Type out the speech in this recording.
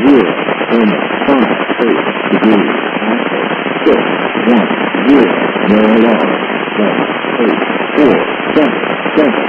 0, Burma, 5, 8 degrees, Oscar, 6, 1, 0, no alarm, 7, 8, 4, 7, 7,